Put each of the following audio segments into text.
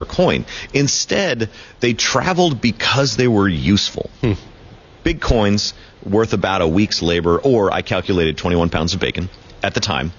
coin. Instead, they traveled because they were useful. Big coins worth about a week's labor, or I calculated 21 pounds of bacon at the time.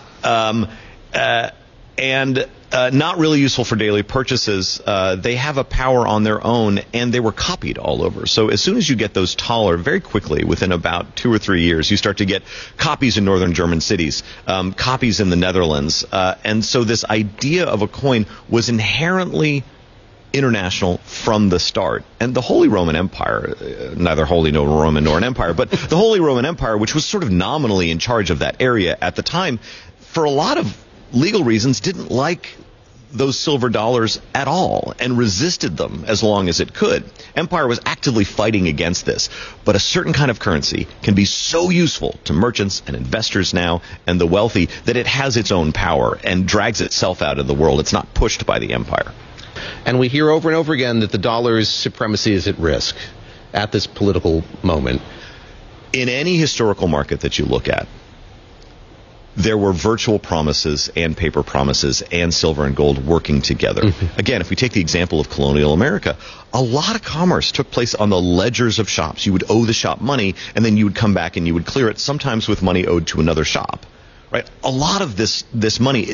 And not really useful for daily purchases. They have a power on their own, and they were copied all over. So as soon as you get those taller, very quickly, within about 2 or 3 years, you start to get copies in northern German cities, copies in the Netherlands. And so this idea of a coin was inherently international from the start. And the Holy Roman Empire, neither Holy nor Roman nor an empire, but the Holy Roman Empire, which was sort of nominally in charge of that area at the time, for a lot of legal reasons, didn't like those silver dollars at all and resisted them as long as it could. Empire was actively fighting against this. But a certain kind of currency can be so useful to merchants and investors now and the wealthy that it has its own power and drags itself out of the world. It's not pushed by the empire. And we hear over and over again that the dollar's supremacy is at risk at this political moment. In any historical market that you look at, there were virtual promises and paper promises and silver and gold working together. Again, if we take the example of colonial America, a lot of commerce took place on the ledgers of shops. You would owe the shop money, and then you would come back and you would clear it, sometimes with money owed to another shop. Right? A lot of this money,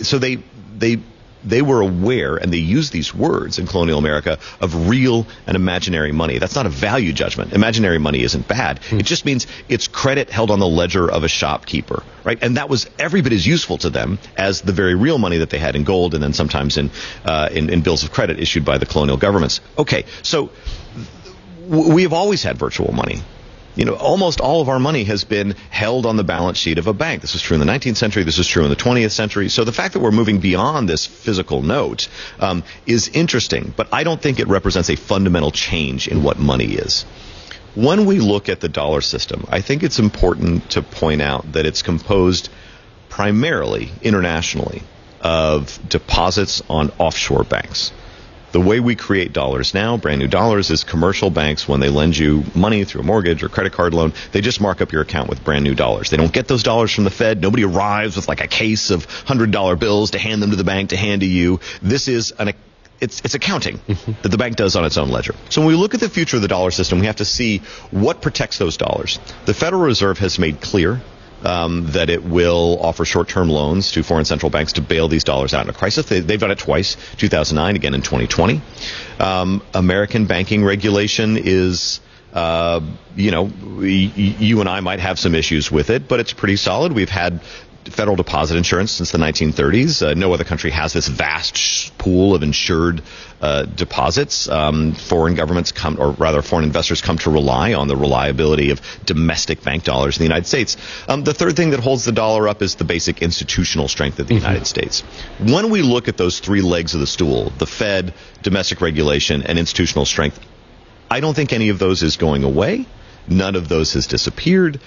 they were aware, and they used these words in colonial America, of real and imaginary money. That's not a value judgment. Imaginary money isn't bad. It just means it's credit held on the ledger of a shopkeeper, right? And that was every bit as useful to them as the very real money that they had in gold, and then sometimes in bills of credit issued by the colonial governments. Okay, so we have always had virtual money. You know, almost all of our money has been held on the balance sheet of a bank. This was true in the 19th century. This was true in the 20th century. So the fact that we're moving beyond this physical note is interesting, but I don't think it represents a fundamental change in what money is. When we look at the dollar system, I think it's important to point out that it's composed primarily internationally of deposits on offshore banks. The way we create dollars now, brand new dollars, is commercial banks, when they lend you money through a mortgage or credit card loan, they just mark up your account with brand new dollars. They don't get those dollars from the Fed. Nobody arrives with like a case of $100 bills to hand them to the bank to hand to you. This is it's accounting that the bank does on its own ledger. So when we look at the future of the dollar system, we have to see what protects those dollars. The Federal Reserve has made clear that it will offer short-term loans to foreign central banks to bail these dollars out in a crisis. They've done it twice, 2009, again in 2020. American banking regulation is, you and I might have some issues with it, but it's pretty solid. We've had federal deposit insurance since the 1930s. No other country has this vast pool of insured deposits. Foreign governments foreign investors come to rely on the reliability of domestic bank dollars in the United States. The third thing that holds the dollar up is the basic institutional strength of the United States. When we look at those three legs of the stool, the Fed, domestic regulation, and institutional strength, I don't think any of those is going away. None of those has disappeared.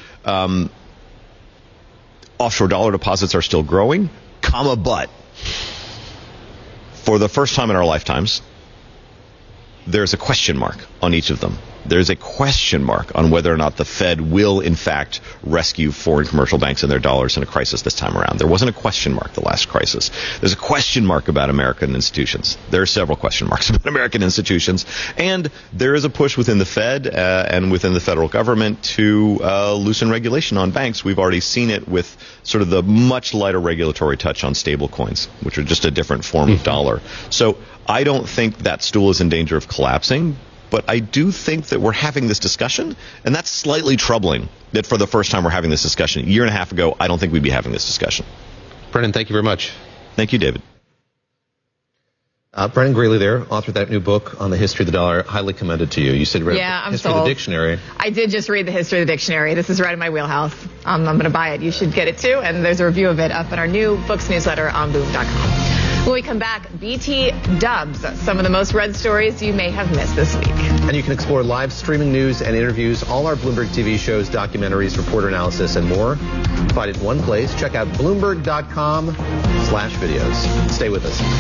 Offshore dollar deposits are still growing, but for the first time in our lifetimes, there's a question mark on each of them. There's a question mark on whether or not the Fed will, in fact, rescue foreign commercial banks and their dollars in a crisis this time around. There wasn't a question mark the last crisis. There's a question mark about American institutions. There are several question marks about American institutions. And there is a push within the Fed and within the federal government to loosen regulation on banks. We've already seen it with sort of the much lighter regulatory touch on stable coins, which are just a different form of dollar. So I don't think that stool is in danger of collapsing. But I do think that we're having this discussion, and that's slightly troubling that for the first time we're having this discussion. A year and a half ago, I don't think we'd be having this discussion. Brennan, thank you very much. Thank you, David. Brennan Greeley there, author of that new book on the history of the dollar. Highly commended to you. You said you read the history of the dictionary. I did just read the history of the dictionary. This is right in my wheelhouse. I'm going to buy it. You should get it too. And there's a review of it up in our new books newsletter on Boom.com. When we come back, BT Dubs, some of the most read stories you may have missed this week. And you can explore live streaming news and interviews, all our Bloomberg TV shows, documentaries, reporter analysis, and more. Find it in one place. Check out Bloomberg.com/videos. Stay with us.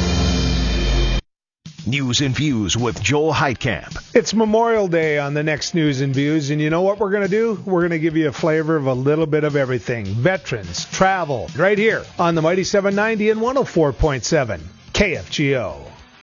News and Views with Joel Heitkamp. It's Memorial Day on the next News and Views, and you know what we're going to do? We're going to give you a flavor of a little bit of everything. Veterans, travel, right here on the Mighty 790 and 104.7 KFGO.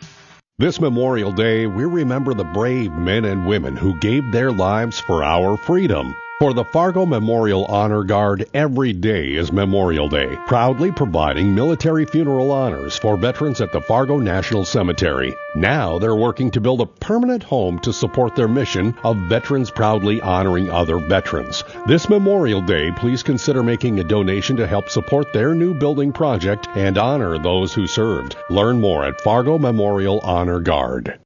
This Memorial Day, we remember the brave men and women who gave their lives for our freedom. For the Fargo Memorial Honor Guard, every day is Memorial Day, proudly providing military funeral honors for veterans at the Fargo National Cemetery. Now they're working to build a permanent home to support their mission of veterans proudly honoring other veterans. This Memorial Day, please consider making a donation to help support their new building project and honor those who served. Learn more at Fargo Memorial Honor Guard.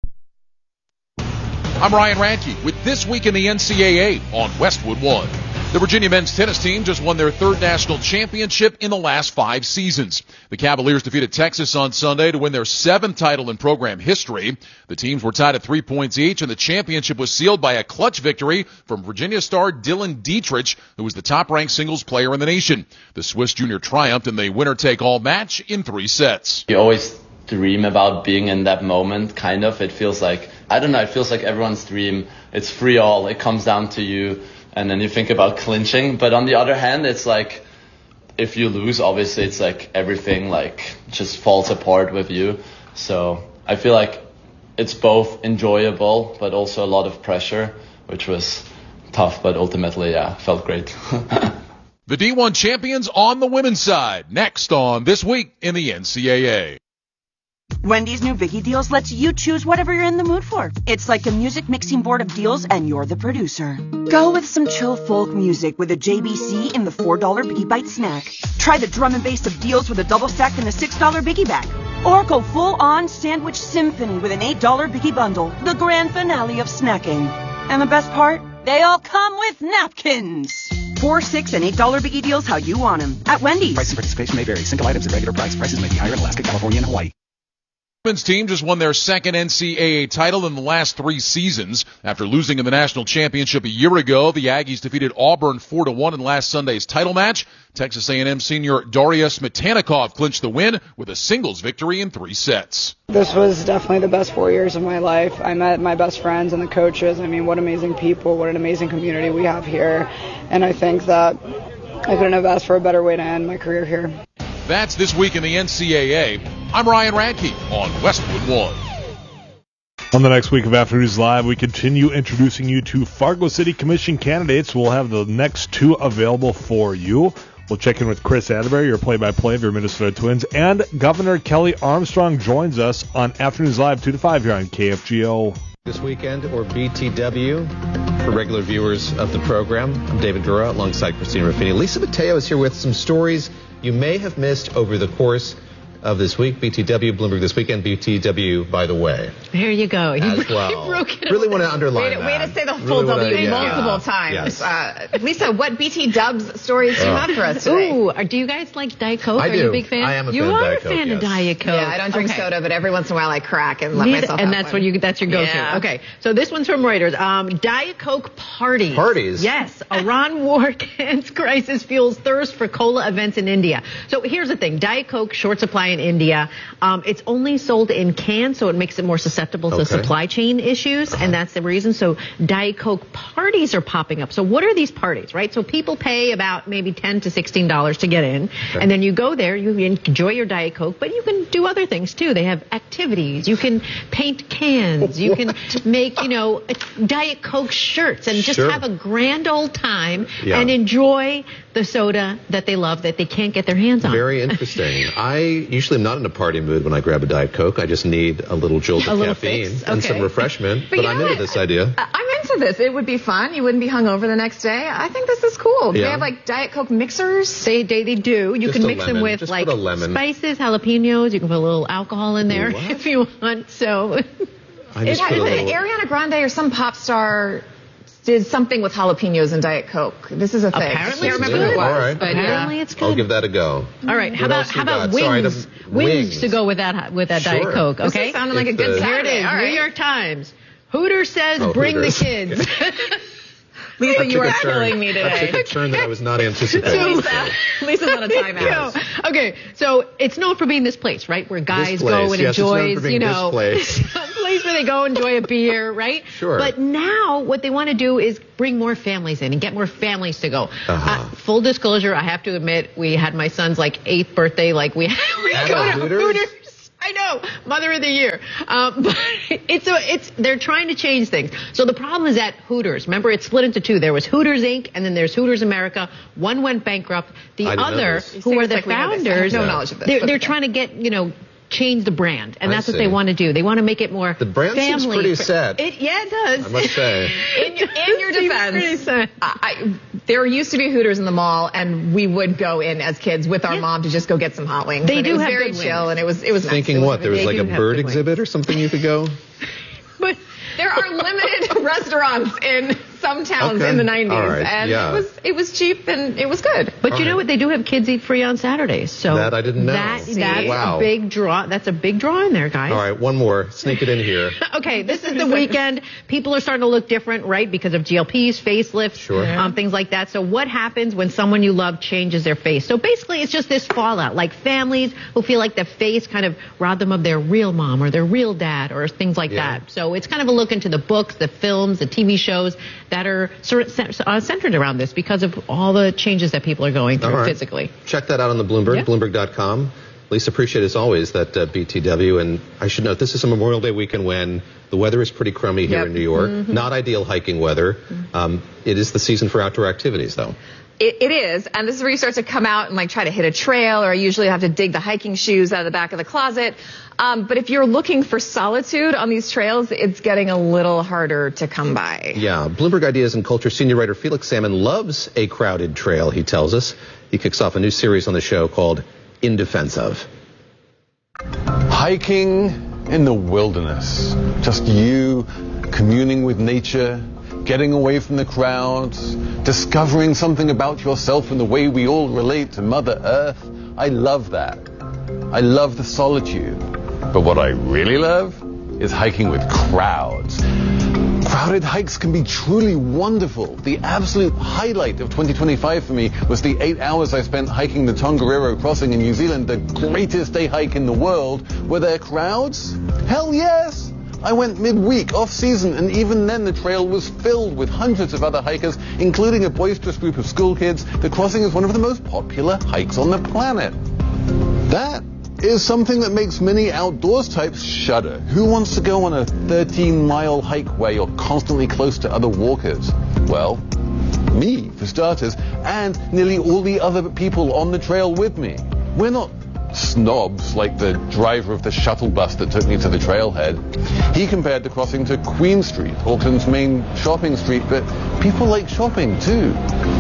I'm Ryan Radke with This Week in the NCAA on Westwood One. The Virginia men's tennis team just won their third national championship in the last 5 seasons. The Cavaliers defeated Texas on Sunday to win their 7th title in program history. The teams were tied at 3 points each, and the championship was sealed by a clutch victory from Virginia star Dylan Dietrich, who was the top-ranked singles player in the nation. The Swiss junior triumphed in the winner-take-all match in 3 sets. You always dream about being in that moment, kind of. It feels like, I don't know, it feels like everyone's dream. It's free all. It comes down to you, and then you think about clinching. But on the other hand, it's like, if you lose, obviously it's like everything like just falls apart with you. So I feel like it's both enjoyable, but also a lot of pressure, which was tough, but ultimately, yeah, felt great. The D1 champions on the women's side, next on This Week in the NCAA. Wendy's new Biggie Deals lets you choose whatever you're in the mood for. It's like a music mixing board of deals, and you're the producer. Go with some chill folk music with a JBC in the $4 Biggie Bite snack. Try the drum and bass of deals with a double stack and a $6 Biggie bag. Or go full-on sandwich symphony with an $8 Biggie bundle, the grand finale of snacking. And the best part? They all come with napkins. $4, $6, and $8 Biggie Deals how you want them. At Wendy's. Price and participation may vary. Single items at regular price. Prices may be higher in Alaska, California, and Hawaii. The women's team just won their 2nd NCAA title in the last 3 seasons. After losing in the national championship a year ago, the Aggies defeated Auburn 4-1 in last Sunday's title match. Texas A&M senior Daria Smetannikoff clinched the win with a singles victory in 3 sets. This was definitely the best 4 years of my life. I met my best friends and the coaches. I mean, what amazing people, what an amazing community we have here. And I think that I couldn't have asked for a better way to end my career here. That's This Week in the NCAA. I'm Ryan Radke on Westwood One. On the next week of Afternoons Live, we continue introducing you to Fargo City Commission candidates. We'll have the next 2 available for you. We'll check in with Chris Atterbury, your play-by-play of your Minnesota Twins, and Governor Kelly Armstrong joins us on Afternoons Live 2 to 5 here on KFGO. This weekend, or BTW, for regular viewers of the program. I'm David Dura alongside Christina Ruffini. Lisa Mateo is here with some stories you may have missed over the course of this week. BTW, Bloomberg This Weekend, BTW, by the way. There you go. You broke it. Really want to underline that. Way to say the full W multiple times. Yes. Lisa, what BT Dubs stories do you have for us today? Ooh, do you guys like Diet Coke? I do. Are you a big fan? I am a fan of Diet Coke. You are a fan of Diet Coke. Yeah, I don't drink soda, but every once in a while I crack and let myself and have that's one. That's your go-to. Yeah. Okay, so this one's from Reuters. Diet Coke parties. Parties? Yes. Iran war crisis fuels thirst for cola events in India. So here's the thing. Diet Coke, short supply in India. It's only sold in cans, so it makes it more susceptible to supply chain issues, and that's the reason. So Diet Coke parties are popping up. So what are these parties, right? So people pay about maybe $10 to $16 to get in, and then you go there, you enjoy your Diet Coke, but you can do other things too. They have activities. You can paint cans. You can make, Diet Coke shirts and just have a grand old time and enjoy the soda that they love that they can't get their hands on. Very interesting. I usually am not in a party mood when I grab a Diet Coke. I just need a little jolt of caffeine and some refreshment. But I'm into this idea. I'm into this. It would be fun. You wouldn't be hungover the next day. I think this is cool. Do they have like Diet Coke mixers? They do. You can mix them with just like spices, jalapenos. You can put a little alcohol in there if you want. So Ariana Grande or some pop star did something with jalapenos and Diet Coke. This is a thing. Apparently I can't remember who it was. All right. But apparently it's good. I'll give that a go. All right. How about wings? Wings to go with that Diet Coke. Okay. This sounded like a good Saturday. Here it is. All right. New York Times. Hooters says bring the kids. Lisa, you are killing me today. I took a turn that I was not anticipating. Lisa's on a timeout. Okay, so it's known for being this place, right, where guys go and enjoy, some place where they go enjoy a beer, right? Sure. But now what they want to do is bring more families in and get more families to go. Full disclosure, I have to admit, we had my son's 8th birthday. We go to Hooters. I know, Mother of the Year. But they're trying to change things. So the problem is at Hooters. Remember, it's split into two. There was Hooters Inc. and then there's Hooters America. One went bankrupt. The other, who are the founders, no knowledge of this. They're trying to get, change the brand, and that's what they want to do. They want to make it more the brand family. Seems pretty sad. Yeah, it does. I must say. In your defense, there used to be Hooters in the mall, and we would go in as kids with our mom to just go get some hot wings. They do it was have very good chill, wings. and it was thinking nice. What? There was like a bird exhibit or something you could go. But there are limited restaurants in some towns in the 90s, and it was cheap and it was good. But you know what? They do have kids eat free on Saturdays. So that I didn't know. That's a big draw. That's a big draw in there, guys. All right, one more. Sneak it in here. Okay, this is the weekend. People are starting to look different, right? Because of GLPs, facelifts, things like that. So what happens when someone you love changes their face? So basically, it's just this fallout, like families who feel like the face kind of robbed them of their real mom or their real dad or things like that. So it's kind of a look into the books, the films, the TV shows that are sort of centered around this because of all the changes that people are going through physically. Check that out on the Bloomberg, Bloomberg.com. Lisa, appreciate as always that BTW. And I should note, this is a Memorial Day weekend when the weather is pretty crummy here in New York. Not ideal hiking weather. It is the season for outdoor activities, though. It is, and this is where you start to come out and try to hit a trail, or I usually have to dig the hiking shoes out of the back of the closet. But if you're looking for solitude on these trails, it's getting a little harder to come by. Yeah, Bloomberg Ideas and Culture senior writer Felix Salmon loves a crowded trail, he tells us. He kicks off a new series on the show called In Defense Of. Hiking in the wilderness, just you communing with nature, getting away from the crowds, discovering something about yourself and the way we all relate to Mother Earth. I love that. I love the solitude. But what I really love is hiking with crowds. Crowded hikes can be truly wonderful. The absolute highlight of 2025 for me was the 8 hours I spent hiking the Tongariro Crossing in New Zealand, the greatest day hike in the world. Were there crowds? Hell yes! I went midweek, off-season, and even then the trail was filled with hundreds of other hikers, including a boisterous group of school kids. The crossing is one of the most popular hikes on the planet. That is something that makes many outdoors types shudder. Who wants to go on a 13-mile hike where you're constantly close to other walkers? Well, me, for starters, and nearly all the other people on the trail with me. We're not snobs like the driver of the shuttle bus that took me to the trailhead. He compared the crossing to Queen Street, Auckland's main shopping street, but people like shopping too.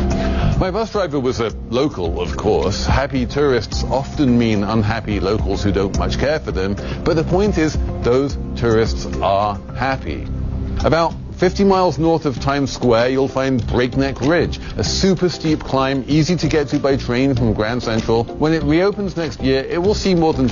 My bus driver was a local, of course. Happy tourists often mean unhappy locals who don't much care for them, but the point is those tourists are happy. About 50 miles north of Times Square, you'll find Breakneck Ridge, a super steep climb, easy to get to by train from Grand Central. When it reopens next year, it will see more than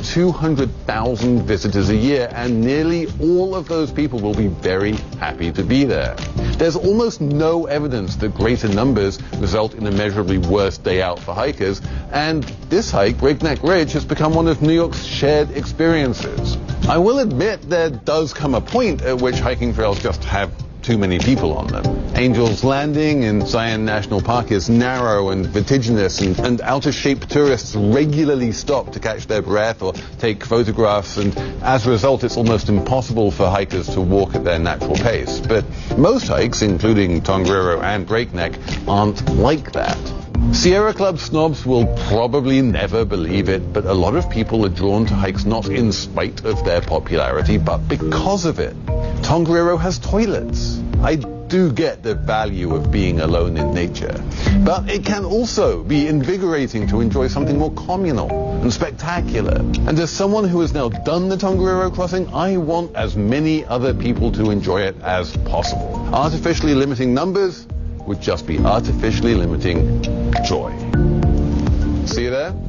200,000 visitors a year, and nearly all of those people will be very happy to be there. There's almost no evidence that greater numbers result in a measurably worse day out for hikers, and this hike, Breakneck Ridge, has become one of New York's shared experiences. I will admit there does come a point at which hiking trails just have too many people on them. Angel's Landing in Zion National Park is narrow and vertiginous, and out-of-shape tourists regularly stop to catch their breath or take photographs, and as a result it's almost impossible for hikers to walk at their natural pace. But most hikes, including Tongariro and Breakneck, aren't like that. Sierra Club snobs will probably never believe it, but a lot of people are drawn to hikes not in spite of their popularity, but because of it. Tongariro has toilets. I do get the value of being alone in nature, but it can also be invigorating to enjoy something more communal and spectacular. And as someone who has now done the Tongariro Crossing, I want as many other people to enjoy it as possible. Artificially limiting numbers would just be artificially limiting joy. See you there?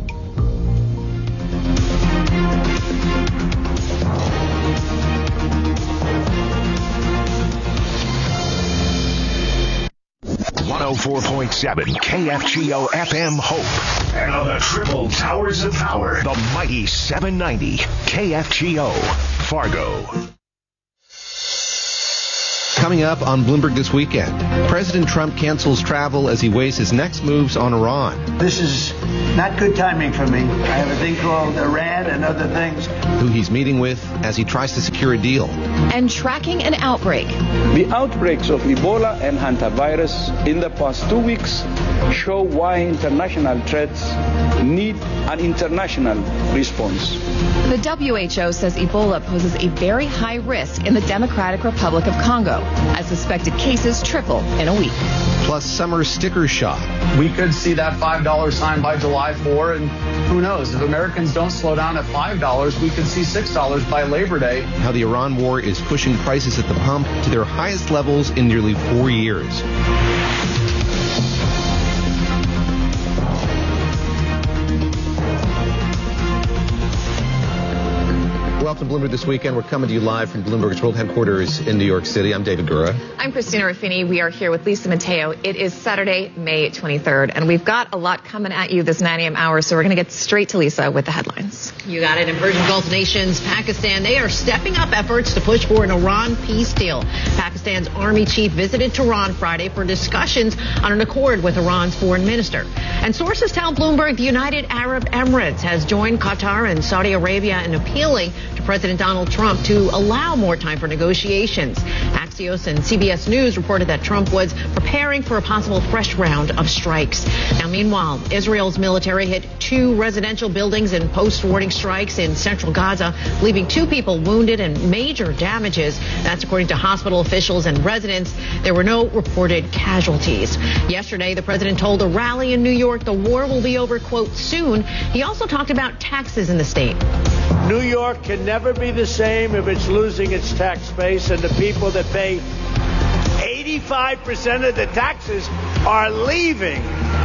.7 KFGO FM Hope. And on the triple towers of power, the mighty 790 KFGO Fargo. Coming up on Bloomberg This Weekend, President Trump cancels travel as he weighs his next moves on Iran. This is not good timing for me. I have a thing called Iran and other things. Who he's meeting with as he tries to secure a deal. And tracking an outbreak. The outbreaks of Ebola and hantavirus in the past 2 weeks show why international threats need an international response. The WHO says Ebola poses a very high risk in the Democratic Republic of Congo, as suspected cases triple in a week. Plus summer sticker shock. We could see that $5 sign by July 4, and who knows, if Americans don't slow down at $5, we could see $6 by Labor Day. How the Iran war is pushing prices at the pump to their highest levels in nearly 4 years. Welcome to Bloomberg This Weekend. We're coming to you live from Bloomberg's world headquarters in New York City. I'm David Gura. I'm Christina Ruffini. We are here with Lisa Mateo. It is Saturday, May 23rd, and we've got a lot coming at you this 9 a.m. hour, so we're going to get straight to Lisa with the headlines. You got it. In Persian Gulf nations, Pakistan, they are stepping up efforts to push for an Iran peace deal. Pakistan's army chief visited Tehran Friday for discussions on an accord with Iran's foreign minister. And sources tell Bloomberg the United Arab Emirates has joined Qatar and Saudi Arabia in appealing to President Donald Trump to allow more time for negotiations. Axios and CBS News reported that Trump was preparing for a possible fresh round of strikes. Now, meanwhile, Israel's military hit 2 residential buildings in post-warning strikes in central Gaza, leaving 2 people wounded and major damages. That's according to hospital officials and residents. There were no reported casualties. Yesterday, the president told a rally in New York the war will be over, quote, soon. He also talked about taxes in the state. New York can never be the same if it's losing its tax base, and the people that pay 85% of the taxes are leaving.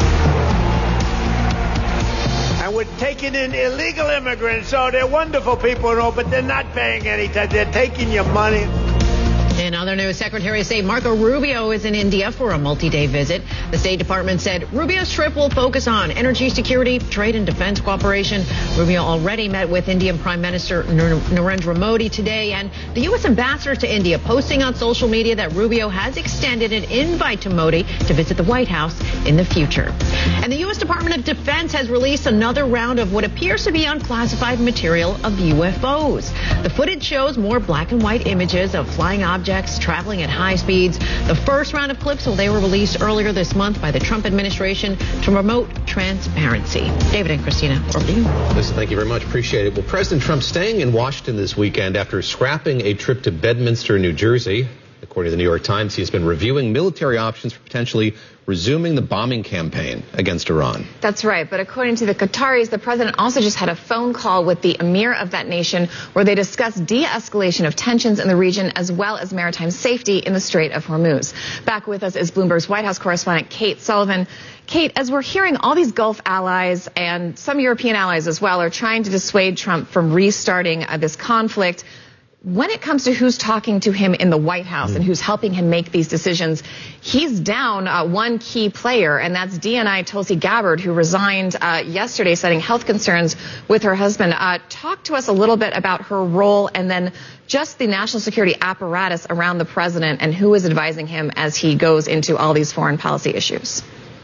And we're taking in illegal immigrants, so they're wonderful people and all, but they're not paying any tax. They're taking your money. In other news, Secretary of State Marco Rubio is in India for a multi-day visit. The State Department said Rubio's trip will focus on energy security, trade and defense cooperation. Rubio already met with Indian Prime Minister Narendra Modi today, and the U.S. ambassador to India posting on social media that Rubio has extended an invite to Modi to visit the White House in the future. And the U.S. Department of Defense has released another round of what appears to be unclassified material of UFOs. The footage shows more black and white images of flying objects traveling at high speeds. The first round of clips, they were released earlier this month by the Trump administration to promote transparency. David and Christina, over to you. Listen, thank you very much. Appreciate it. Well, President Trump staying in Washington this weekend after scrapping a trip to Bedminster, New Jersey. According to the New York Times, he has been reviewing military options for potentially resuming the bombing campaign against Iran. That's right. But according to the Qataris, the president also just had a phone call with the emir of that nation where they discussed de-escalation of tensions in the region as well as maritime safety in the Strait of Hormuz. Back with us is Bloomberg's White House correspondent Kate Sullivan. Kate, as we're hearing, all these Gulf allies and some European allies as well are trying to dissuade Trump from restarting this conflict. When it comes to who's talking to him in the White House and who's helping him make these decisions, he's down one key player, and that's DNI Tulsi Gabbard, who resigned yesterday, citing health concerns with her husband. Talk to us a little bit about her role and then just the national security apparatus around the president and who is advising him as he goes into all these foreign policy issues.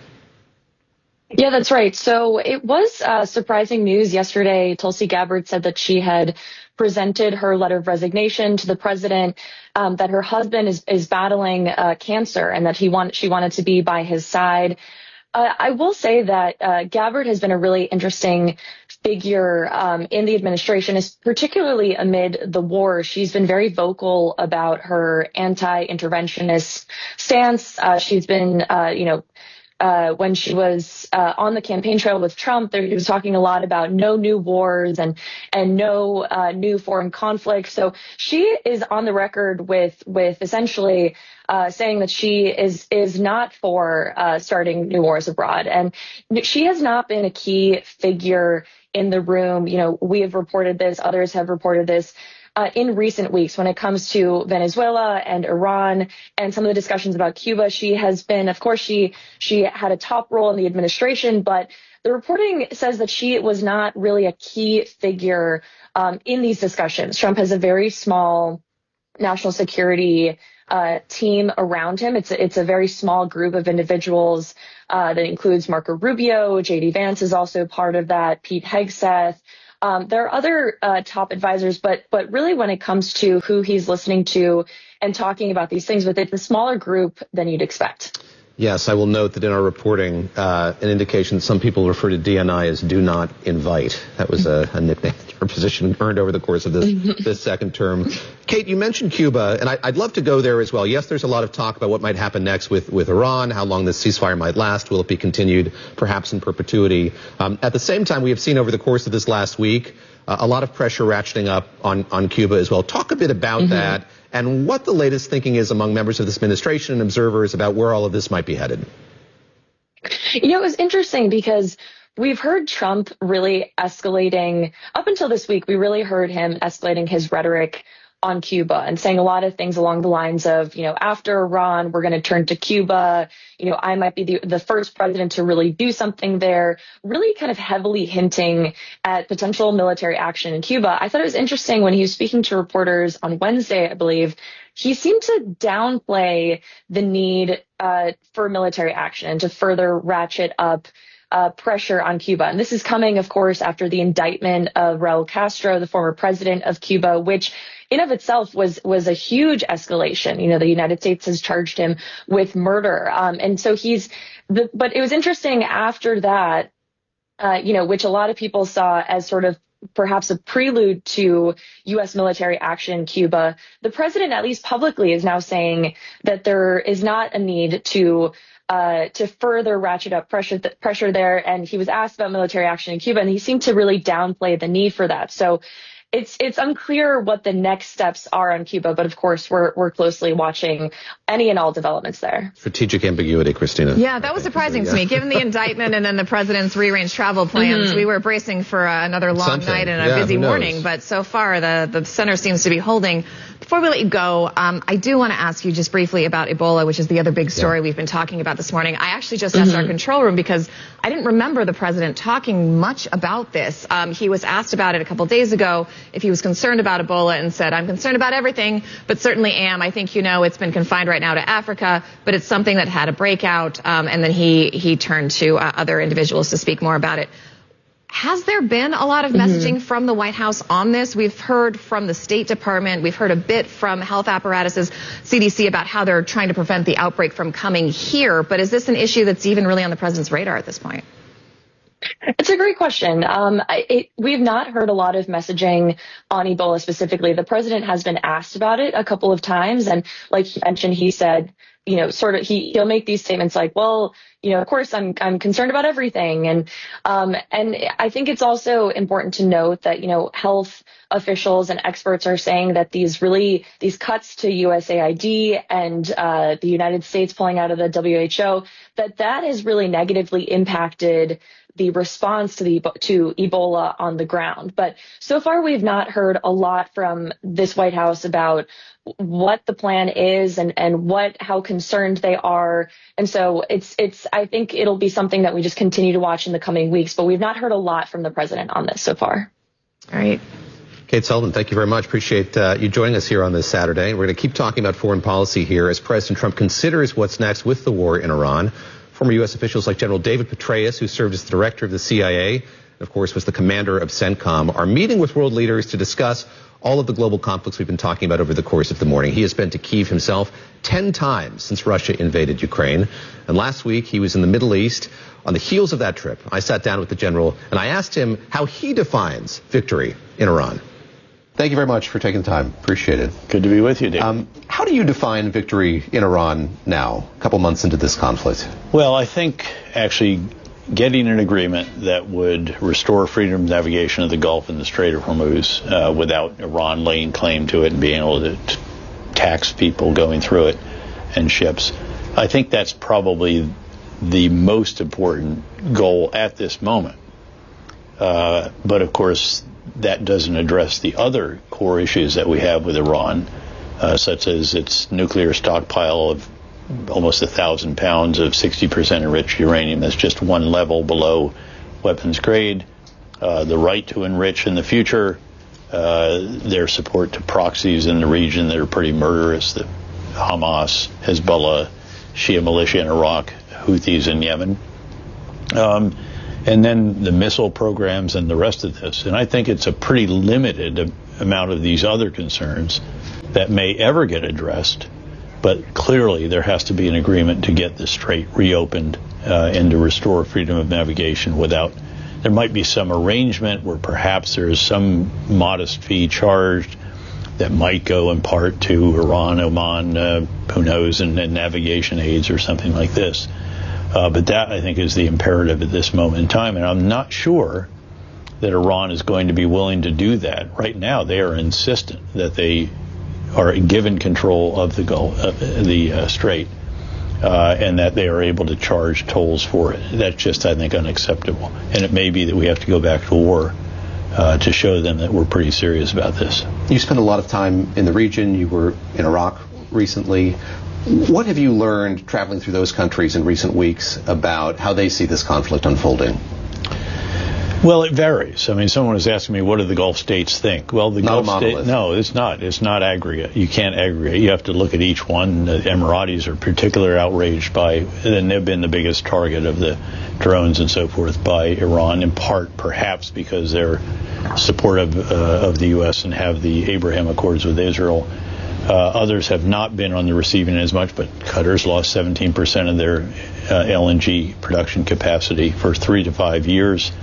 Yeah, that's right. So it was surprising news yesterday. Tulsi Gabbard said that she had presented her letter of resignation to the president, that her husband is battling cancer and that she wanted to be by his side. I will say that Gabbard has been a really interesting figure in the administration, particularly amid the war. She's been very vocal about her anti-interventionist stance. She's been, when she was on the campaign trail with Trump, he was talking a lot about no new wars and no new foreign conflicts. So she is on the record with essentially saying that she is not for starting new wars abroad. And she has not been a key figure in the room. We have reported this, others have reported this. In recent weeks, when it comes to Venezuela and Iran and some of the discussions about Cuba, she has been, of course, she had a top role in the administration, but the reporting says that she was not really a key figure in these discussions. Trump has a very small national security team around him. It's a very small group of individuals that includes Marco Rubio. J.D. Vance is also part of that. Pete Hegseth. There are other top advisors, but really when it comes to who he's listening to and talking about these things with, it's a smaller group than you'd expect. Yes, I will note that in our reporting, an indication some people refer to DNI as do not invite. That was a nickname your position earned over the course of this second term. Kate, you mentioned Cuba, and I'd love to go there as well. Yes, there's a lot of talk about what might happen next with Iran, how long this ceasefire might last. Will it be continued, perhaps in perpetuity? At the same time, we have seen over the course of this last week a lot of pressure ratcheting up on Cuba as well. Talk a bit about that and what the latest thinking is among members of this administration and observers about where all of this might be headed. You know, it was interesting because we've heard Trump really escalating. Up until this week, we really heard him escalating his rhetoric on Cuba and saying a lot of things along the lines of, you know, after Iran, we're going to turn to Cuba. You know, I might be the first president to really do something there, really kind of heavily hinting at potential military action in Cuba. I thought it was interesting when he was speaking to reporters on Wednesday, I believe, he seemed to downplay the need for military action to further ratchet up pressure on Cuba. And this is coming, of course, after the indictment of Raul Castro, the former president of Cuba, which in of itself was a huge escalation. You know, the United States has charged him with murder. And so but it was interesting after that, you know, which a lot of people saw as sort of perhaps a prelude to U.S. military action in Cuba. The president, at least publicly, is now saying that there is not a need to further ratchet up pressure there. And he was asked about military action in Cuba, and he seemed to really downplay the need for that. So it's unclear what the next steps are on Cuba, but of course we're closely watching any and all developments there. Strategic ambiguity, Christina. Yeah, that was surprising to me. Given the indictment and then the president's rearranged travel plans, we were bracing for another long night and a busy morning. But so far, the center seems to be holding. Before we let you go, I do want to ask you just briefly about Ebola, which is the other big story we've been talking about this morning. I actually just asked our control room because I didn't remember the president talking much about this. He was asked about it a couple days ago if he was concerned about Ebola and said, I'm concerned about everything, but certainly am. I think, you know, it's been confined right now to Africa, but it's something that had a breakout. And then he turned to other individuals to speak more about it. Has there been a lot of messaging from the White House on this? We've heard from the State Department. We've heard a bit from health apparatuses, CDC, about how they're trying to prevent the outbreak from coming here. But is this an issue that's even really on the president's radar at this point? It's a great question. We've not heard a lot of messaging on Ebola specifically. The president has been asked about it a couple of times. And like you mentioned, he said, you know, sort of he'll make these statements like, well, you know, of course, I'm concerned about everything. And I think it's also important to note that, you know, health officials and experts are saying that these cuts to USAID and the United States pulling out of the WHO, that has really negatively impacted the response to Ebola on the ground. But so far, we've not heard a lot from this White House about what the plan is and how concerned they are. And so I think it'll be something that we just continue to watch in the coming weeks, but we've not heard a lot from the president on this so far. All right. Kate Sullivan, thank you very much. Appreciate you joining us here on this Saturday. We're going to keep talking about foreign policy here as President Trump considers what's next with the war in Iran. Former U.S. officials like General David Petraeus, who served as the director of the CIA, and of course was the commander of CENTCOM, are meeting with world leaders to discuss all of the global conflicts we've been talking about over the course of the morning. He has been to Kyiv himself 10 times since Russia invaded Ukraine. And last week, he was in the Middle East. On the heels of that trip, I sat down with the general and I asked him how he defines victory in Iran. Thank you very much for taking the time. Appreciate it. Good to be with you, Dave. How do you define victory in Iran now, a couple months into this conflict? Well, I think actually getting an agreement that would restore freedom of navigation of the Gulf and the Strait of Hormuz without Iran laying claim to it and being able to tax people going through it and ships. I think that's probably the most important goal at this moment. But of course, that doesn't address the other core issues that we have with Iran, such as its nuclear stockpile of almost 1,000 pounds of 60% enriched uranium. That's just one level below weapons grade. The right to enrich in the future, their support to proxies in the region that are pretty murderous, that Hamas, Hezbollah, Shia militia in Iraq, Houthis in Yemen, and then the missile programs and the rest of this. And I think it's a pretty limited amount of these other concerns that may ever get addressed. But clearly there has to be an agreement to get the strait reopened and to restore freedom of navigation without. There might be some arrangement where perhaps there is some modest fee charged that might go in part to Iran, Oman, who knows, and navigation aids or something like this. But that, I think, is the imperative at this moment in time. And I'm not sure that Iran is going to be willing to do that. Right now, they are insistent that they are given control of the Gulf, the strait, and that they are able to charge tolls for it. That's just, I think, unacceptable. And it may be that we have to go back to war to show them that we're pretty serious about this. You spent a lot of time in the region. You were in Iraq recently. What have you learned traveling through those countries in recent weeks about how they see this conflict unfolding? Well, it varies. I mean, someone was asking me, what do the Gulf states think? Well, the Not Gulf states, no, it's not. It's not aggregate. You can't aggregate. You have to look at each one. The Emiratis are particularly outraged by, and they've been the biggest target of the drones and so forth by Iran, in part perhaps because they're supportive of the U.S. and have the Abraham Accords with Israel. Others have not been on the receiving end as much, but Qatar's lost 17% of their LNG production capacity for 3 to 5 years.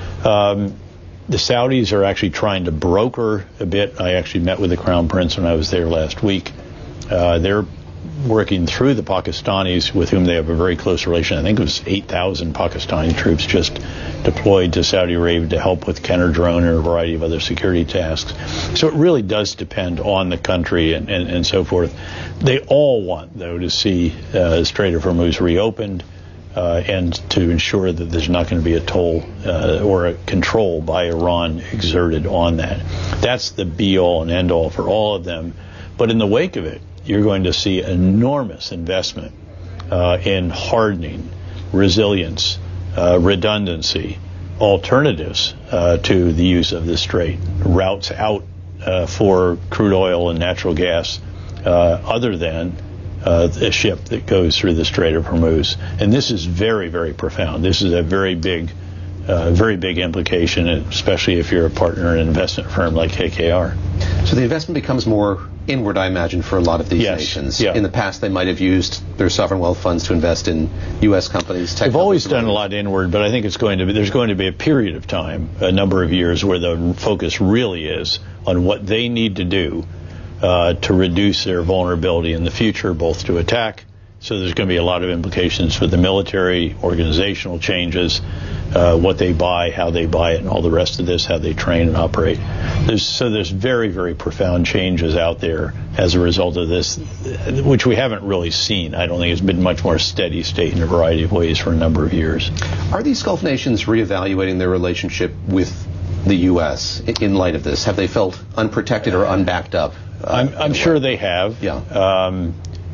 The Saudis are actually trying to broker a bit. I actually met with the Crown Prince when I was there last week. They're working through the Pakistanis, with whom they have a very close relation. I think it was 8,000 Pakistani troops just deployed to Saudi Arabia to help with counter-drone and a variety of other security tasks. So it really does depend on the country and so forth. They all want, though, to see the Strait of Hormuz reopened and to ensure that there's not going to be a toll or a control by Iran exerted on that. That's the be-all and end-all for all of them. But in the wake of it, you're going to see enormous investment in hardening, resilience, redundancy, alternatives to the use of the strait, routes out for crude oil and natural gas other than a ship that goes through the Strait of Hormuz. And this is very, very profound. This is a very big implication, especially if you're a partner in an investment firm like KKR. So the investment becomes more inward, I imagine, for a lot of these nations. Yeah. In the past, they might have used their sovereign wealth funds to invest in U.S. companies. They've always done a lot inward, but I think there's going to be a period of time, a number of years, where the focus really is on what they need to do to reduce their vulnerability in the future, both to attack. So there's going to be a lot of implications for the military, organizational changes, what they buy, how they buy it, and all the rest of this, how they train and operate. There's very, very profound changes out there as a result of this, which we haven't really seen. I don't think it's been much more steady state in a variety of ways for a number of years. Are these Gulf nations reevaluating their relationship with the U.S. in light of this? Have they felt unprotected or unbacked up? I'm sure they have. Yeah.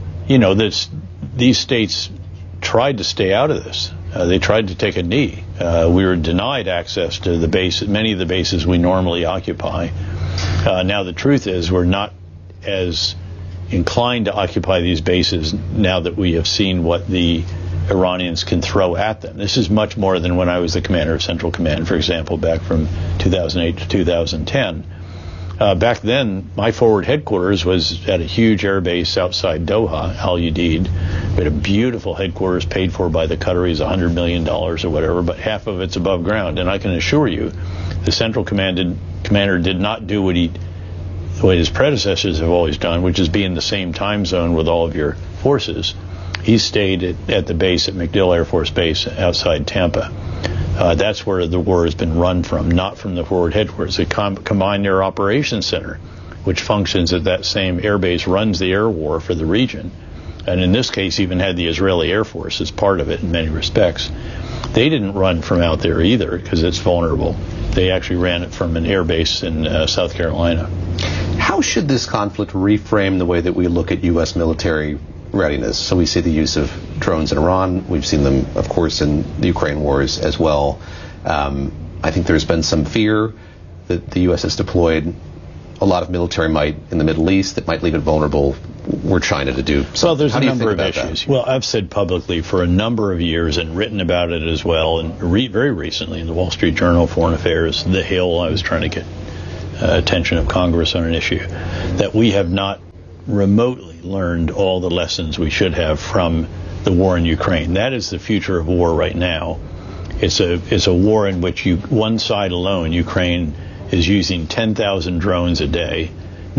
These states tried to stay out of this. They tried to take a knee. We were denied access to many of the bases we normally occupy. Now the truth is we're not as inclined to occupy these bases now that we have seen what the Iranians can throw at them. This is much more than when I was the commander of Central Command, for example, back from 2008 to 2010. Back then, my forward headquarters was at a huge air base outside Doha, Al Udeid. We had a beautiful headquarters paid for by the Qataris, $100 million or whatever, but half of it's above ground. And I can assure you, the Central Commander did not do what his predecessors have always done, which is be in the same time zone with all of your forces. He stayed at the base at MacDill Air Force Base outside Tampa. That's where the war has been run from, not from the forward headquarters. The Combined Air Operations Center, which functions at that same air base, runs the air war for the region. And in this case, even had the Israeli Air Force as part of it in many respects. They didn't run from out there either because it's vulnerable. They actually ran it from an air base in South Carolina. How should this conflict reframe the way that we look at U.S. military readiness? So we see the use of drones in Iran. We've seen them, of course, in the Ukraine wars as well. I think there's been some fear that the U.S. has deployed a lot of military might in the Middle East that might leave it vulnerable were China to do. So well, there's how a do you number think of about issues. that? Well, I've said publicly for a number of years and written about it as well, and very recently in the Wall Street Journal, Foreign Affairs, The Hill, I was trying to get attention of Congress on an issue, that we have not remotely learned all the lessons we should have from the war in Ukraine. That is the future of war right now. It's a war in which one side alone, Ukraine, is using 10,000 drones a day.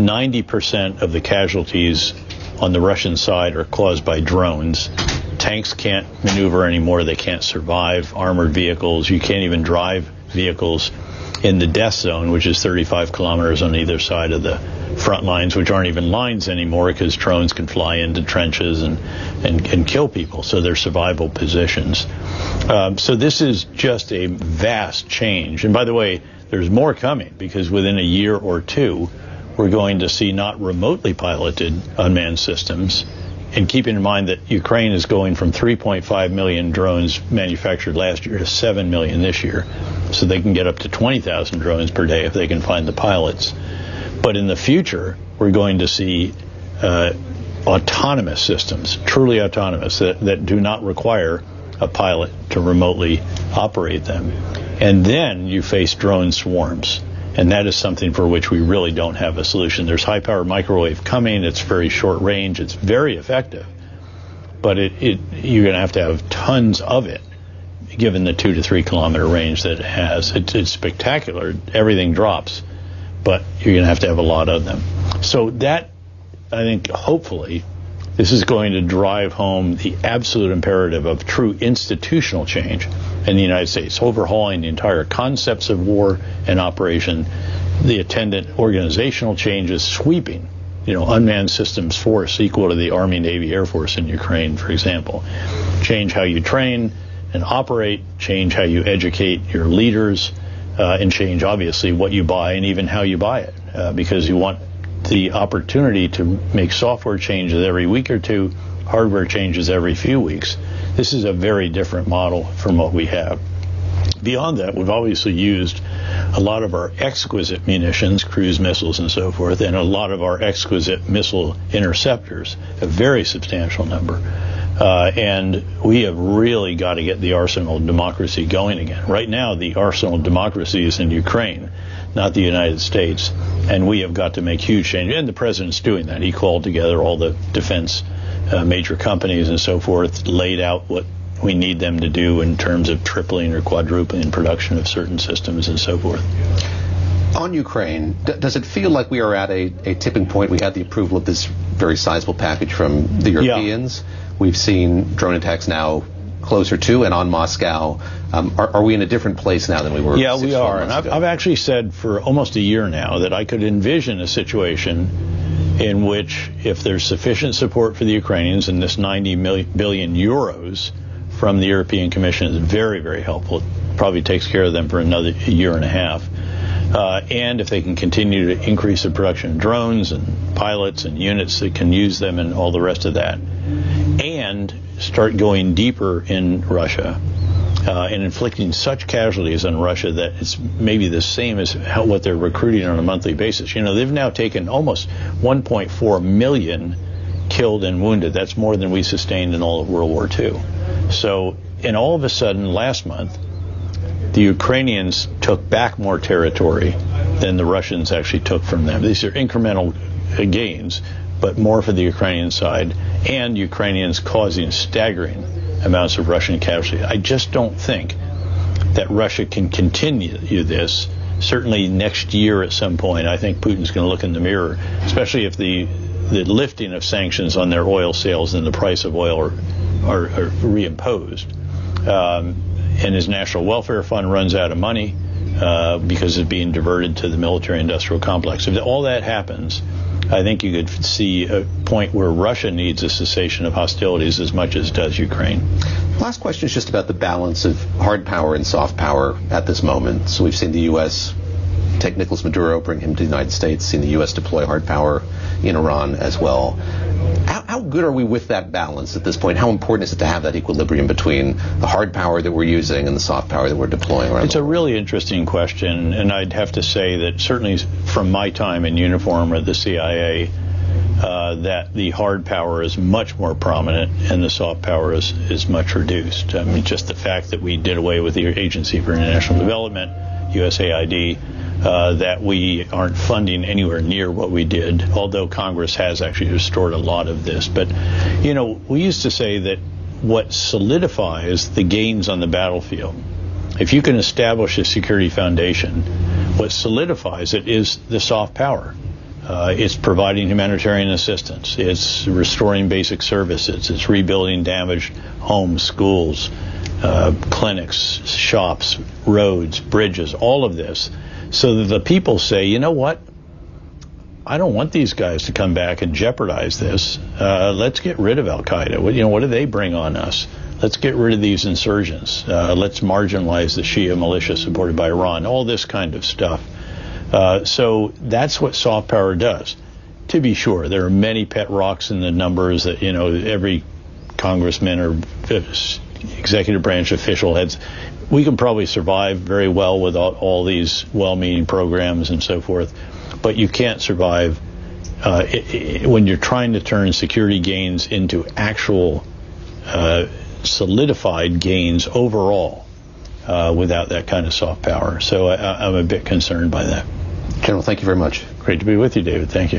90% of the casualties on the Russian side are caused by drones. Tanks can't maneuver anymore. They can't survive. Armored vehicles, you can't even drive vehicles in the death zone, which is 35 kilometers on either side of the front lines, which aren't even lines anymore because drones can fly into trenches and kill people. So they're survival positions. So this is just a vast change. And by the way, there's more coming because within a year or two, we're going to see not remotely piloted unmanned systems. And keeping in mind that Ukraine is going from 3.5 million drones manufactured last year to 7 million this year. So they can get up to 20,000 drones per day if they can find the pilots. But in the future, we're going to see autonomous systems, truly autonomous, that do not require a pilot to remotely operate them. And then you face drone swarms. And that is something for which we really don't have a solution. There's high-power microwave coming. It's very short range. It's very effective. But you're going to have tons of it, given the 2 to 3 kilometer range that it has. It's spectacular. Everything drops. But you're going to have a lot of them. So that, I think, hopefully, this is going to drive home the absolute imperative of true institutional change in the United States, overhauling the entire concepts of war and operation, the attendant organizational changes, sweeping, unmanned systems force equal to the Army, Navy, Air Force in Ukraine, for example. Change how you train and operate, change how you educate your leaders, and change, obviously, what you buy and even how you buy it, because you want the opportunity to make software changes every week or two, hardware changes every few weeks. This is a very different model from what we have. Beyond that, we've obviously used a lot of our exquisite munitions, cruise missiles and so forth, and a lot of our exquisite missile interceptors, a very substantial number. And we have really got to get the arsenal of democracy going again. Right now, the arsenal of democracy is in Ukraine, not the United States. And we have got to make huge change. And the president's doing that. He called together all the defense major companies and so forth, laid out what we need them to do in terms of tripling or quadrupling production of certain systems and so forth. On Ukraine, does it feel like we are at a tipping point? We had the approval of this very sizable package from the Europeans. Yeah. We've seen drone attacks now closer to and on Moscow. Are we in a different place now than we were? Yeah, we are. And I've actually said for almost a year now that I could envision a situation in which, if there's sufficient support for the Ukrainians, and this 90 billion euros from the European Commission is very, very helpful. It probably takes care of them for another year and a half. And if they can continue to increase the production of drones and pilots and units that can use them and all the rest of that, and start going deeper in Russia and inflicting such casualties on Russia that it's maybe the same as what they're recruiting on a monthly basis. They've now taken almost 1.4 million killed and wounded. That's more than we sustained in all of World War II. So, and all of a sudden, last month, the Ukrainians took back more territory than the Russians actually took from them. These are incremental gains, but more for the Ukrainian side, and Ukrainians causing staggering amounts of Russian casualties. I just don't think that Russia can continue this. Certainly next year at some point, I think Putin's going to look in the mirror, especially if the lifting of sanctions on their oil sales and the price of oil are reimposed. And his national welfare fund runs out of money because it's being diverted to the military-industrial complex. If all that happens, I think you could see a point where Russia needs a cessation of hostilities as much as does Ukraine. Last question is just about the balance of hard power and soft power at this moment. So we've seen the U.S. take Nicolas Maduro, bring him to the United States, seen the U.S. deploy hard power in Iran as well. How good are we with that balance at this point? How important is it to have that equilibrium between the hard power that we're using and the soft power that we're deploying around It's a really interesting question, and I'd have to say that certainly from my time in uniform at the CIA, that the hard power is much more prominent and the soft power is much reduced. I mean, just the fact that we did away with the Agency for International Development, USAID, that we aren't funding anywhere near what we did, although Congress has actually restored a lot of this. But, you know, we used to say that what solidifies the gains on the battlefield, if you can establish a security foundation, what solidifies it is the soft power. It's providing humanitarian assistance. It's restoring basic services. It's rebuilding damaged homes, schools, clinics, shops, roads, bridges, all of this, so that the people say, you know what? I don't want these guys to come back and jeopardize this. Let's get rid of Al-Qaeda. What do they bring on us? Let's get rid of these insurgents. Let's marginalize the Shia militia supported by Iran. All this kind of stuff. So that's what soft power does. To be sure, there are many pet rocks in the numbers that, you know, every congressman or executive branch official heads. We can probably survive very well without all these well-meaning programs and so forth, but you can't survive when you're trying to turn security gains into actual solidified gains overall without that kind of soft power. So I'm a bit concerned by that. General, thank you very much. Great to be with you, David. Thank you.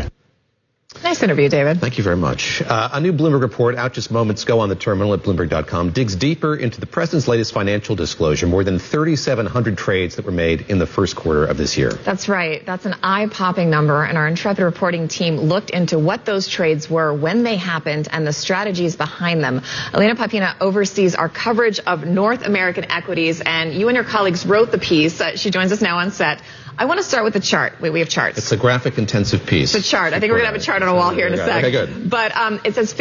Nice interview, David. Thank you very much. A new Bloomberg report out just moments ago on the terminal at Bloomberg.com digs deeper into the president's latest financial disclosure, more than 3,700 trades that were made in the first quarter of this year. That's right. That's an eye-popping number, and our intrepid reporting team looked into what those trades were, when they happened, and the strategies behind them. Elena Papina oversees our coverage of North American equities, and you and your colleagues wrote the piece. She joins us now on set. I want to start with the chart. We have charts. It's a graphic-intensive piece. It's a chart. I think we're going to have a chart on a wall here in a sec. Okay, good. But it says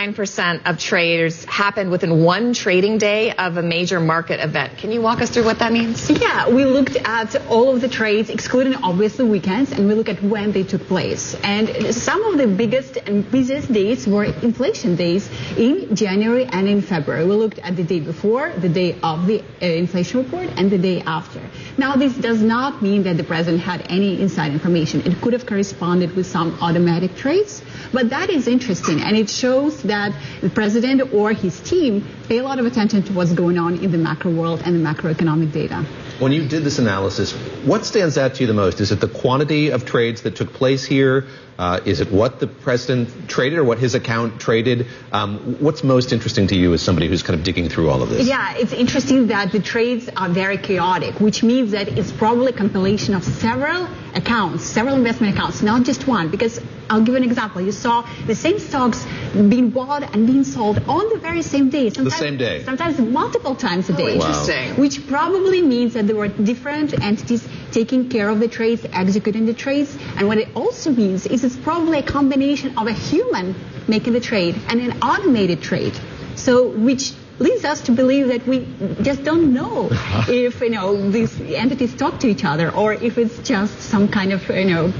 59% of trades happened within one trading day of a major market event. Can you walk us through what that means? Yeah, we looked at all of the trades, excluding obviously weekends, and we look at when they took place. And some of the biggest and busiest days were inflation days in January and in February. We looked at the day before, the day of the inflation report, and the day after. Now, this does not mean that the president had any inside information. It could have corresponded with some automatic trades, but that is interesting, and it shows that the president or his team pay a lot of attention to what's going on in the macro world and the macroeconomic data. When you did this analysis, what stands out to you the most? Is it the quantity of trades that took place here? Is it what the president traded or what his account traded? What's most interesting to you as somebody who's kind of digging through all of this? Yeah, it's interesting that the trades are very chaotic, which means that it's probably a compilation of several accounts, several investment accounts, not just one. Because I'll give an example. You saw the same stocks being bought and being sold on the very same day. The same day. Sometimes multiple times a day. Interesting. Which probably means that there were different entities taking care of the trades, executing the trades. And what it also means is it's probably a combination of a human making the trade and an automated trade. So, which leads us to believe that we just don't know if, these entities talk to each other or if it's just some kind of,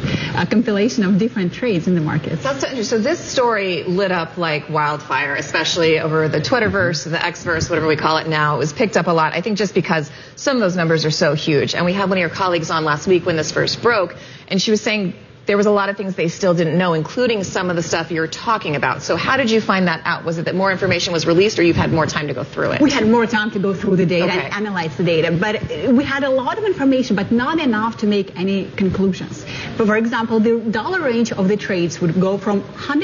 a compilation of different trades in the markets. That's so interesting. So this story lit up like wildfire, especially over the Twitterverse, the Xverse, whatever we call it now. It was picked up a lot, I think just because some of those numbers are so huge. And we had one of your colleagues on last week when this first broke, and she was saying there was a lot of things they still didn't know, including some of the stuff you're talking about. So how did you find that out? Was it that more information was released or you've had more time to go through it? We had more time to go through the data and analyze the data. But we had a lot of information, but not enough to make any conclusions. But for example, the dollar range of the trades would go from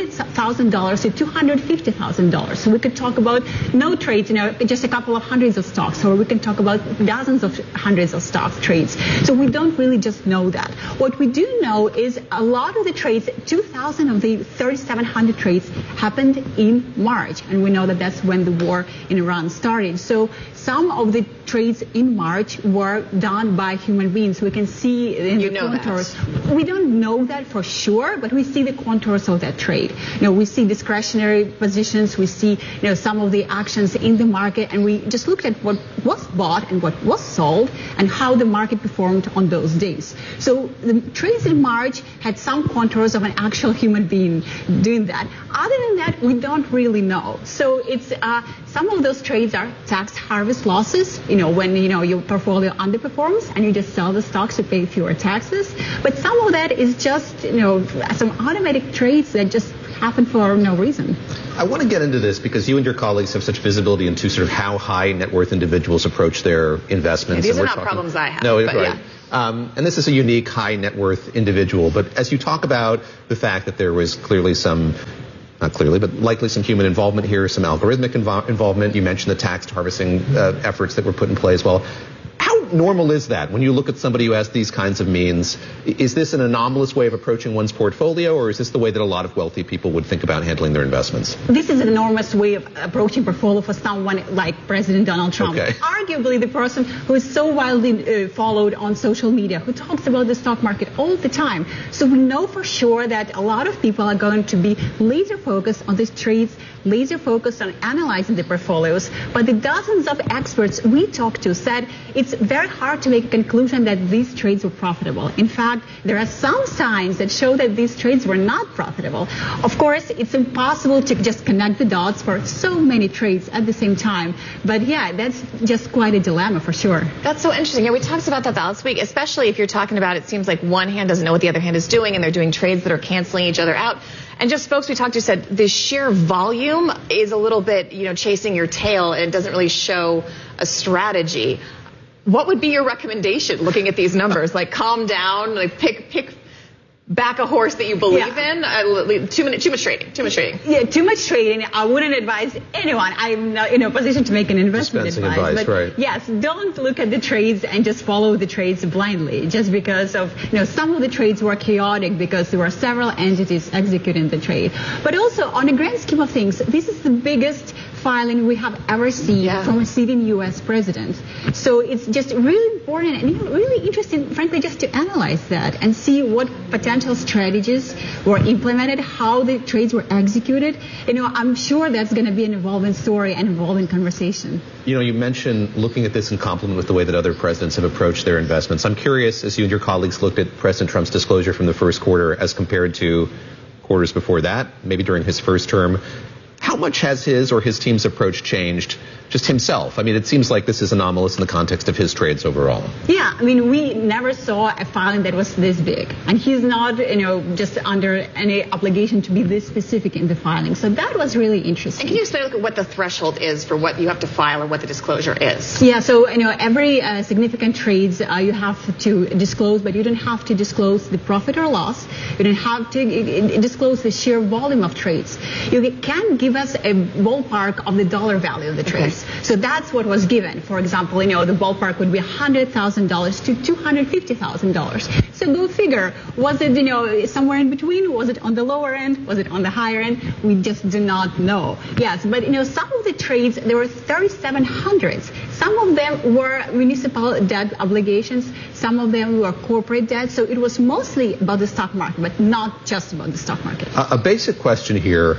$100,000 to $250,000. So we could talk about no trades, just a couple of hundreds of stocks, or we can talk about dozens of hundreds of stock trades. So we don't really just know that. What we do know is a lot of the trades, 2,000 of the 3,700 trades happened in March. And we know that that's when the war in Iran started. So some of the trades in March were done by human beings. We can see in the contours. We don't know that for sure, but we see the contours of that trade. We see discretionary positions. We see, some of the actions in the market. And we just looked at what was bought and what was sold and how the market performed on those days. So the trades in March had some contours of an actual human being doing that. Other than that, we don't really know. So it's some of those trades are tax harvest losses, when, your portfolio underperforms and you just sell the stocks to pay fewer taxes. But some of that is just, some automatic trades that just happened for no reason. I want to get into this because you and your colleagues have such visibility into sort of how high net worth individuals approach their investments. Yeah, these are not problems I have. No, right. Yeah. And this is a unique high net worth individual. But as you talk about the fact that there was clearly some, not clearly, but likely some human involvement here, some algorithmic involvement. You mentioned the tax harvesting efforts that were put in play as well. How normal is that when you look at somebody who has these kinds of means? Is this an anomalous way of approaching one's portfolio, or is this the way that a lot of wealthy people would think about handling their investments? This is an enormous way of approaching portfolio for someone like President Donald Trump. Okay. Arguably the person who is so widely followed on social media, who talks about the stock market all the time. So we know for sure that a lot of people are going to be laser focused on these trades, laser focused on analyzing the portfolios. But the dozens of experts we talked to said it's very hard to make a conclusion that these trades were profitable. In fact, there are some signs that show that these trades were not profitable. Of course, it's impossible to just connect the dots for so many trades at the same time. But yeah, that's just quite a dilemma for sure. That's so interesting. Yeah, we talked about that last week, especially if you're talking about it seems like one hand doesn't know what the other hand is doing and they're doing trades that are canceling each other out. And just folks we talked to said the sheer volume is a little bit, chasing your tail and it doesn't really show a strategy. What would be your recommendation looking at these numbers? Like calm down, like pick back a horse that you believe in. Too much trading. Yeah, too much trading. I wouldn't advise anyone. I'm not in a position to make an investment advice. But right. Yes, don't look at the trades and just follow the trades blindly just because of, some of the trades were chaotic because there were several entities executing the trade. But also, on the grand scheme of things, this is the biggest filing we have ever seen from a sitting U.S. president. So it's just really important and really interesting, frankly, just to analyze that and see what potential strategies were implemented, how the trades were executed. I'm sure that's going to be an evolving story and evolving conversation. You mentioned looking at this in complement with the way that other presidents have approached their investments. I'm curious, as you and your colleagues looked at President Trump's disclosure from the first quarter as compared to quarters before that, maybe during his first term, how much has his or his team's approach changed just himself? I mean, it seems like this is anomalous in the context of his trades overall. Yeah, we never saw a filing that was this big. And he's not, just under any obligation to be this specific in the filing. So that was really interesting. And can you explain what the threshold is for what you have to file or what the disclosure is? Yeah, so, every significant trades you have to disclose, but you don't have to disclose the profit or loss. You don't have to disclose the sheer volume of trades. You can give us a ballpark of the dollar value of the trades. Okay. So that's what was given. For example, the ballpark would be $100,000 to $250,000. So go figure. Was it, somewhere in between? Was it on the lower end? Was it on the higher end? We just do not know. Yes, but some of the trades, there were 3,700. Some of them were municipal debt obligations. Some of them were corporate debt. So it was mostly about the stock market, but not just about the stock market. A basic question here.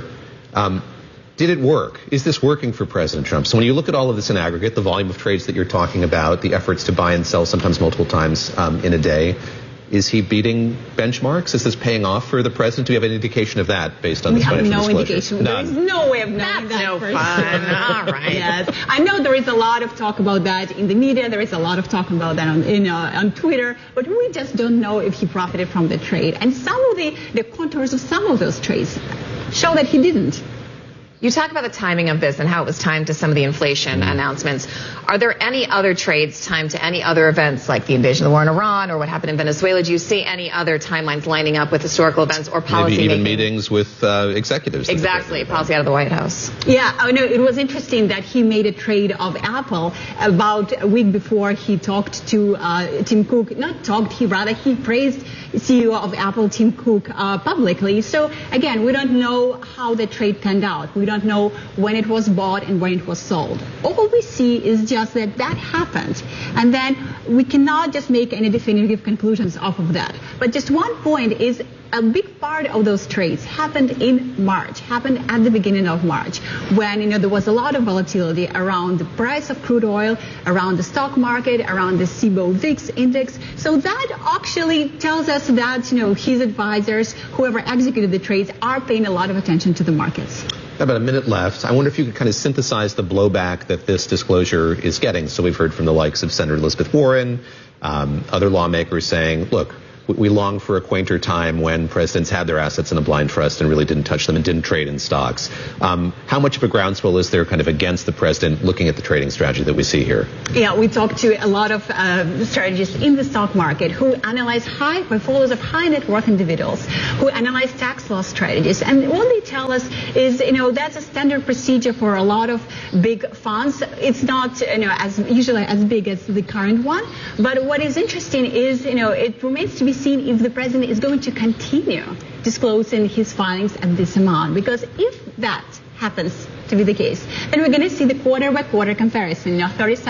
Did it work? Is this working for President Trump? So when you look at all of this in aggregate, the volume of trades that you're talking about, the efforts to buy and sell sometimes multiple times in a day, is he beating benchmarks? Is this paying off for the president? Do we have any indication of that based on this financial disclosure? We have no indication. None. There is no way of knowing that. That's no fun. All right. Yes. I know there is a lot of talk about that in the media. There is a lot of talk about that on Twitter. But we just don't know if he profited from the trade. And some of the contours of some of those trades show that he didn't. You talk about the timing of this and how it was timed to some of the inflation announcements. Are there any other trades timed to any other events like the invasion of the war in Iran or what happened in Venezuela? Do you see any other timelines lining up with historical events or policy Maybe even making? Meetings with executives. Exactly, policy out of the White House. Yeah, it was interesting that he made a trade of Apple about a week before he talked to Tim Cook. He praised CEO of Apple, Tim Cook, publicly. So again, we don't know how the trade panned out. We don't know when it was bought and when it was sold. All we see is just that happened. And then we cannot just make any definitive conclusions off of that. But just one point is a big part of those trades happened in March, happened at the beginning of March, when there was a lot of volatility around the price of crude oil, around the stock market, around the CBOE VIX index. So that actually tells us that his advisors, whoever executed the trades, are paying a lot of attention to the markets. About a minute left. I wonder if you could kind of synthesize the blowback that this disclosure is getting. So we've heard from the likes of Senator Elizabeth Warren, other lawmakers saying, look, we long for a quainter time when presidents had their assets in a blind trust and really didn't touch them and didn't trade in stocks. How much of a groundswell is there kind of against the president looking at the trading strategy that we see here? Yeah, we talked to a lot of strategists in the stock market who analyze high portfolios of high net worth individuals, who analyze tax law strategies. And what they tell us is, that's a standard procedure for a lot of big funds. It's not, usually as big as the current one. But what is interesting is, it remains to be seen if the president is going to continue disclosing his filings at this amount. Because if that happens to be the case, then we're going to see the quarter-by-quarter comparison.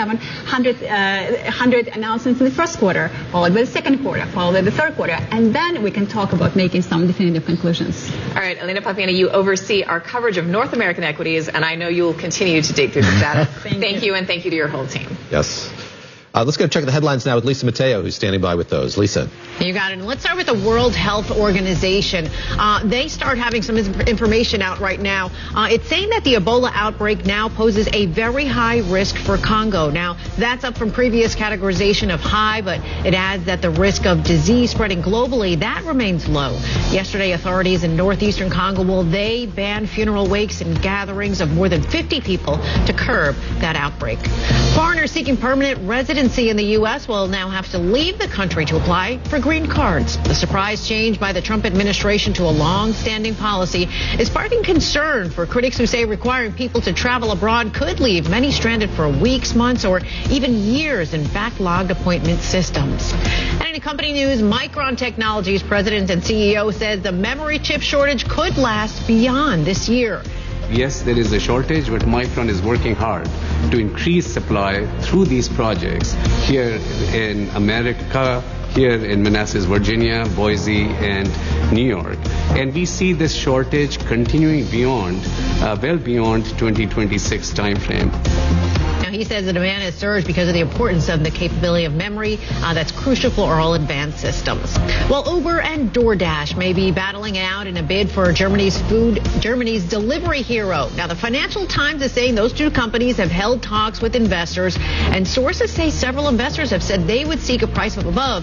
3,700 announcements in the first quarter, followed by the second quarter, followed by the third quarter, and then we can talk about making some definitive conclusions. All right, Elena Papina, you oversee our coverage of North American equities, and I know you will continue to dig through this data. Thank you, and thank you to your whole team. Yes. Let's go check the headlines now with Lisa Mateo, who's standing by with those. Lisa. You got it. Let's start with the World Health Organization. They start having some information out right now. It's saying that the Ebola outbreak now poses a very high risk for Congo. Now, that's up from previous categorization of high, but it adds that the risk of disease spreading globally, that remains low. Yesterday, authorities in northeastern Congo, they banned funeral wakes and gatherings of more than 50 people to curb that outbreak. Foreigners seeking permanent residency in the U.S. will now have to leave the country to apply for green cards. The surprise change by the Trump administration to a long-standing policy is sparking concern for critics who say requiring people to travel abroad could leave many stranded for weeks, months, or even years in backlogged appointment systems. And in company news, Micron Technology's president and CEO says the memory chip shortage could last beyond this year. Yes, there is a shortage, but Micron is working hard to increase supply through these projects here in America, here in Manassas, Virginia, Boise, and New York. And we see this shortage continuing beyond, well beyond 2026 timeframe. Now, he says the demand has surged because of the importance of the capability of memory that's crucial for all advanced systems. Well, Uber and DoorDash may be battling out in a bid for Germany's delivery hero. Now, the Financial Times is saying those two companies have held talks with investors, and sources say several investors have said they would seek a price of above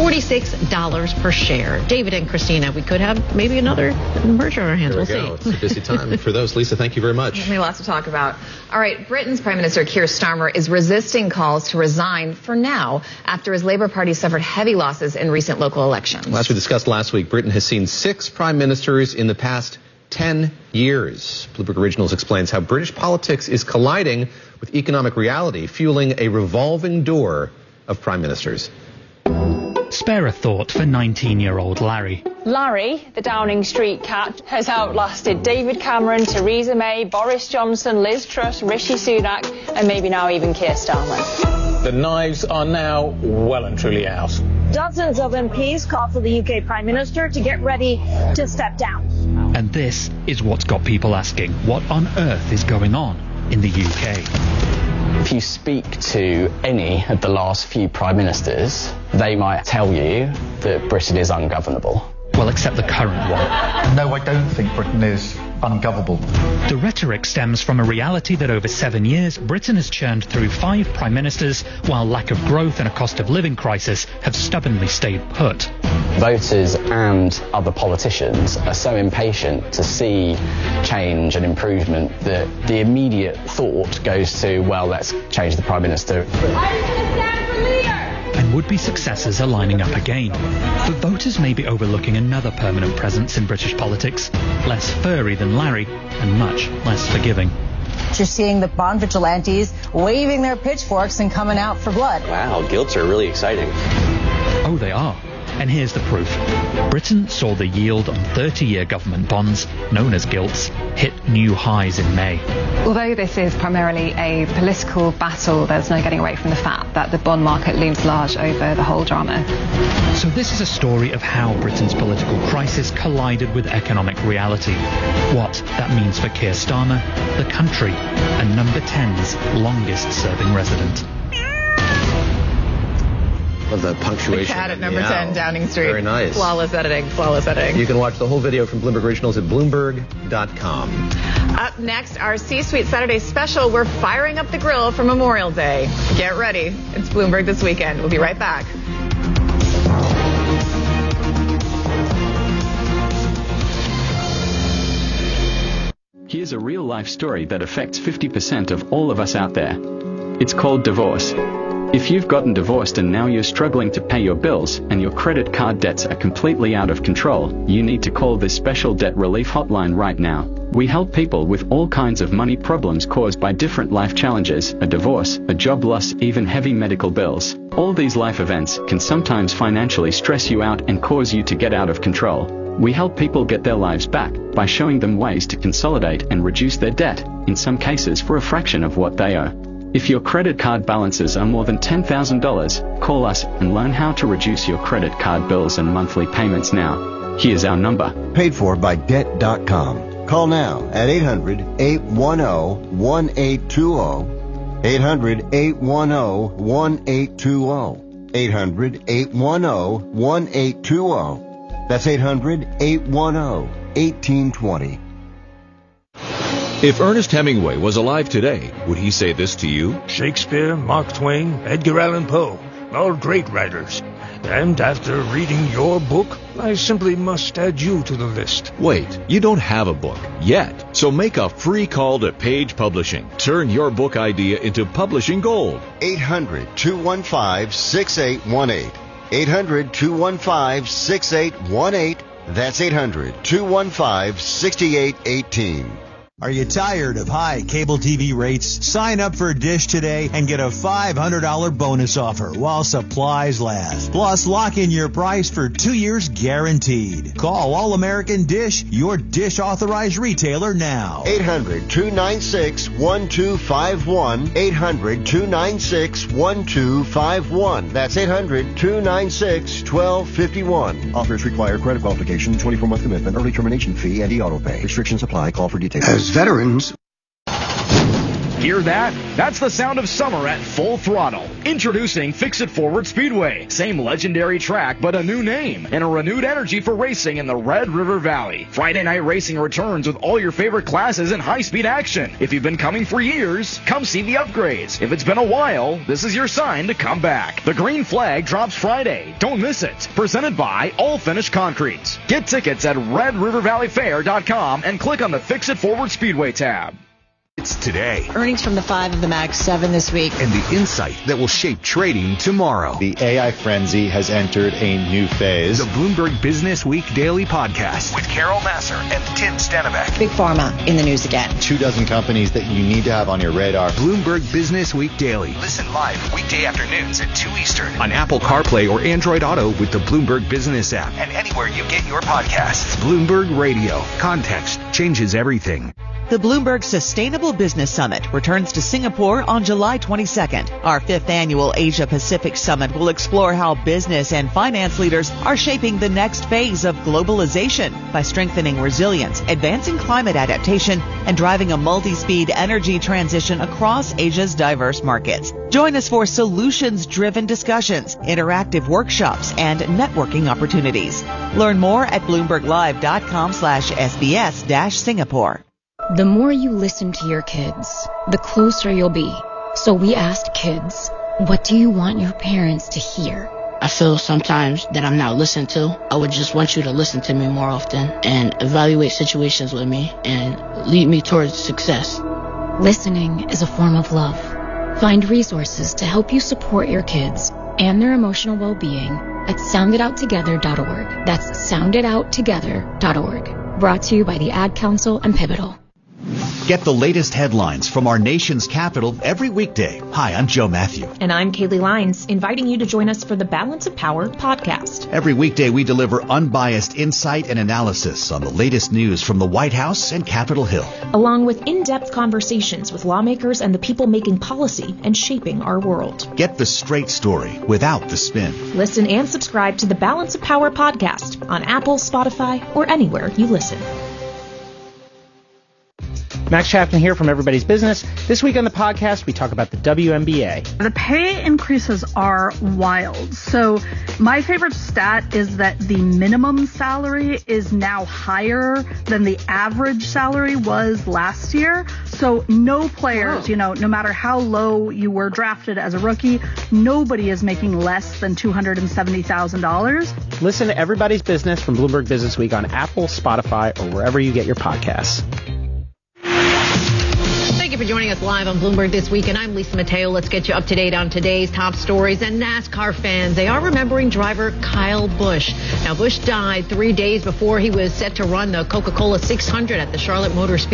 $46 per share. David and Christina, we could have maybe another merger on our hands. We'll see. It's a busy time for those. Lisa, thank you very much. We have lots to talk about. All right, Britain's Prime Minister Keir Starmer is resisting calls to resign for now after his Labour Party suffered heavy losses in recent local elections. Well, as we discussed last week, Britain has seen 6 prime ministers in the past 10 years. Bloomberg Originals explains how British politics is colliding with economic reality, fueling a revolving door of prime ministers. Spare a thought for 19-year-old Larry. Larry, the Downing Street cat, has outlasted David Cameron, Theresa May, Boris Johnson, Liz Truss, Rishi Sunak, and maybe now even Keir Starmer. The knives are now well and truly out. Dozens of MPs call for the UK Prime Minister to get ready to step down. And this is what's got people asking, what on earth is going on in the UK? If you speak to any of the last few prime ministers, they might tell you that Britain is ungovernable. Well, except the current one. No, I don't think Britain is ungovernable. The rhetoric stems from a reality that over 7 years, Britain has churned through 5 prime ministers, while lack of growth and a cost of living crisis have stubbornly stayed put. Voters and other politicians are so impatient to see change and improvement that the immediate thought goes to, well, let's change the prime minister. And would-be successors are lining up again. But voters may be overlooking another permanent presence in British politics, less furry than Larry and much less forgiving. You're seeing the Bond vigilantes waving their pitchforks and coming out for blood. Wow, gilts are really exciting. Oh, they are. And here's the proof. Britain saw the yield on 30-year government bonds, known as gilts, hit new highs in May. Although this is primarily a political battle, there's no getting away from the fact that the bond market looms large over the whole drama. So this is a story of how Britain's political crisis collided with economic reality. What that means for Keir Starmer, the country, and Number 10's longest-serving resident. Of the punctuation. The cat at Number 10 Downing Street. Very nice. Flawless editing. Flawless editing. You can watch the whole video from Bloomberg Originals at Bloomberg.com. Up next, our C-Suite Saturday special. We're firing up the grill for Memorial Day. Get ready. It's Bloomberg This Weekend. We'll be right back. Here's a real-life story that affects 50% of all of us out there. It's called divorce. If you've gotten divorced and now you're struggling to pay your bills and your credit card debts are completely out of control, you need to call this special debt relief hotline right now. We help people with all kinds of money problems caused by different life challenges, a divorce, a job loss, even heavy medical bills. All these life events can sometimes financially stress you out and cause you to get out of control. We help people get their lives back by showing them ways to consolidate and reduce their debt, in some cases for a fraction of what they owe. If your credit card balances are more than $10,000, call us and learn how to reduce your credit card bills and monthly payments now. Here's our number. Paid for by Debt.com. Call now at 800-810-1820. 800-810-1820. 800-810-1820. That's 800-810-1820. If Ernest Hemingway was alive today, would he say this to you? Shakespeare, Mark Twain, Edgar Allan Poe, all great writers. And after reading your book, I simply must add you to the list. Wait, you don't have a book yet. So make a free call to Page Publishing. Turn your book idea into publishing gold. 800-215-6818. 800-215-6818. That's 800-215-6818. Are you tired of high cable TV rates? Sign up for Dish today and get a $500 bonus offer while supplies last. Plus, lock in your price for 2 years guaranteed. Call All American Dish, your Dish authorized retailer now. 800-296-1251. 800-296-1251. That's 800-296-1251. Offers require credit qualification, 24-month commitment, early termination fee, and e-auto pay. Restrictions apply. Call for details. As veterans, hear that? That's the sound of summer at full throttle. Introducing Fix-It Forward Speedway. Same legendary track, but a new name and a renewed energy for racing in the Red River Valley. Friday night racing returns with all your favorite classes and high-speed action. If you've been coming for years, come see the upgrades. If it's been a while, this is your sign to come back. The green flag drops Friday. Don't miss it. Presented by All Finish Concrete. Get tickets at RedRiverValleyFair.com and click on the Fix-It Forward Speedway tab. It's today. Earnings from the 5 of the Mag 7 this week. And the insight that will shape trading tomorrow. The AI frenzy has entered a new phase. The Bloomberg Business Week Daily Podcast with Carol Massar and Tim Stenbeck. Big Pharma in the news again. 24 companies that you need to have on your radar. Bloomberg Business Week Daily. Listen live weekday afternoons at 2 Eastern on Apple CarPlay or Android Auto with the Bloomberg Business app. And anywhere you get your podcasts. Bloomberg Radio. Context changes everything. The Bloomberg Sustainable Business Summit returns to Singapore on July 22nd. Our 5th annual Asia Pacific Summit will explore how business and finance leaders are shaping the next phase of globalization by strengthening resilience, advancing climate adaptation, and driving a multi-speed energy transition across Asia's diverse markets. Join us for solutions-driven discussions, interactive workshops, and networking opportunities. Learn more at BloombergLive.com/SBS-Singapore. The more you listen to your kids, the closer you'll be. So we asked kids, what do you want your parents to hear? I feel sometimes that I'm not listened to. I would just want you to listen to me more often and evaluate situations with me and lead me towards success. Listening is a form of love. Find resources to help you support your kids and their emotional well-being at sounditouttogether.org. That's sounditouttogether.org. Brought to you by the Ad Council and Pivotal. Get the latest headlines from our nation's capital every weekday. Hi, I'm Joe Matthew. And I'm Kaylee Lyons, inviting you to join us for the Balance of Power podcast. Every weekday, we deliver unbiased insight and analysis on the latest news from the White House and Capitol Hill, along with in-depth conversations with lawmakers and the people making policy and shaping our world. Get the straight story without the spin. Listen and subscribe to the Balance of Power podcast on Apple, Spotify, or anywhere you listen. Max Chapman here from Everybody's Business. This week on the podcast, we talk about the WNBA. The pay increases are wild. So my favorite stat is that the minimum salary is now higher than the average salary was last year. So no players, no matter how low you were drafted as a rookie, nobody is making less than $270,000. Listen to Everybody's Business from Bloomberg Business Week on Apple, Spotify, or wherever you get your podcasts. you for joining us live on Bloomberg This Week, and I'm Lisa Mateo. Let's get you up to date on today's top stories. And NASCAR fans, they are remembering driver Kyle Busch. Now, Busch died 3 days before he was set to run the Coca-Cola 600 at the Charlotte Motor Speedway.